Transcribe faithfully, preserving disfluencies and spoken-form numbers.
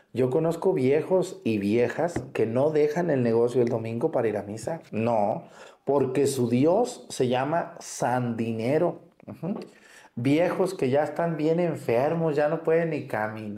Yo conozco viejos y viejas que no dejan el negocio el domingo para ir a misa. No, porque su Dios se llama San Dinero. Ujú. Viejos que ya están bien enfermos, ya no pueden ni caminar.